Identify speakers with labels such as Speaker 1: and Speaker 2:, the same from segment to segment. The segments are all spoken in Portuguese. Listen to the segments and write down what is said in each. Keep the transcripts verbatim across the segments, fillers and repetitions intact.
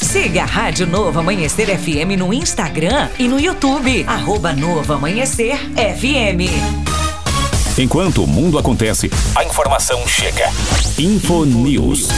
Speaker 1: Siga a Rádio Novo Amanhecer F M no Instagram e no YouTube, arroba Novo Amanhecer F M.
Speaker 2: Enquanto o mundo acontece, a informação chega. Infonews.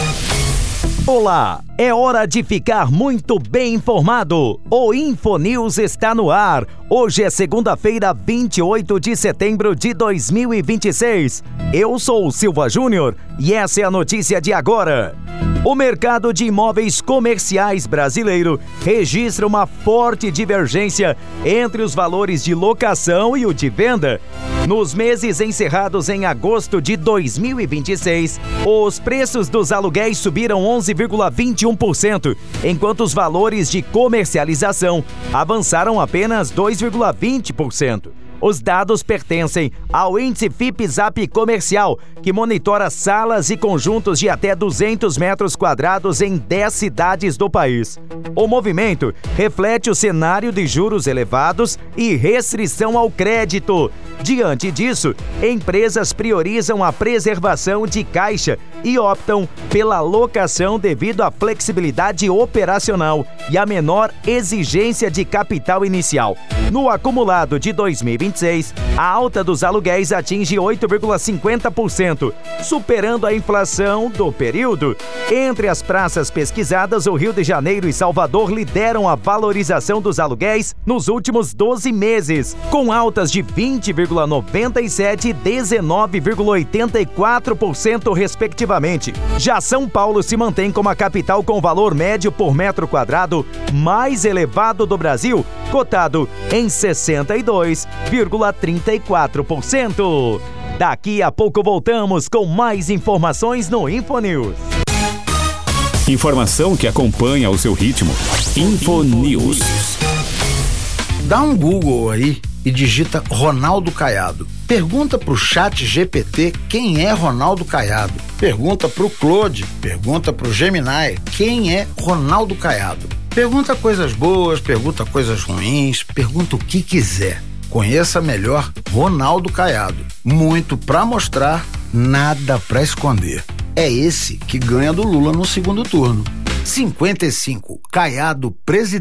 Speaker 3: Olá, é hora de ficar muito bem informado. O Infonews está no ar. Hoje é segunda-feira, vinte e oito de setembro de dois mil e vinte e seis. Eu sou o Silva Júnior e essa é a notícia de agora. O mercado de imóveis comerciais brasileiro registra uma forte divergência entre os valores de locação e o de venda. Nos meses encerrados em agosto de dois mil e vinte e seis, os preços dos aluguéis subiram onze vírgula vinte e um por cento, enquanto os valores de comercialização avançaram apenas dois vírgula vinte por cento. Os dados pertencem ao índice Fipzap Comercial, que monitora salas e conjuntos de até duzentos metros quadrados em dez cidades do país. O movimento reflete o cenário de juros elevados e restrição ao crédito. Diante disso, empresas priorizam a preservação de caixa e optam pela locação devido à flexibilidade operacional e à menor exigência de capital inicial. No acumulado de dois mil e vinte e seis, a alta dos aluguéis atinge oito vírgula cinquenta por cento, superando a inflação do período. Entre as praças pesquisadas, o Rio de Janeiro e Salvador lideram a valorização dos aluguéis nos últimos doze meses, com altas de vinte vírgula noventa e sete por cento e dezenove vírgula oitenta e quatro por cento, respectivamente. Já São Paulo se mantém como a capital com valor médio por metro quadrado mais elevado do Brasil, cotado em sessenta e dois vírgula trinta e quatro por cento. Daqui a pouco voltamos com mais informações no Infonews.
Speaker 2: Informação que acompanha o seu ritmo. Infonews.
Speaker 4: Dá um Google aí e digita Ronaldo Caiado. Pergunta pro Chat G P T quem é Ronaldo Caiado. Pergunta pro Claude, pergunta pro Gemini quem é Ronaldo Caiado. Pergunta coisas boas, pergunta coisas ruins, pergunta o que quiser. Conheça melhor Ronaldo Caiado. Muito pra mostrar, nada pra esconder. É esse que ganha do Lula no segundo turno. cinquenta e cinco, Caiado presidente.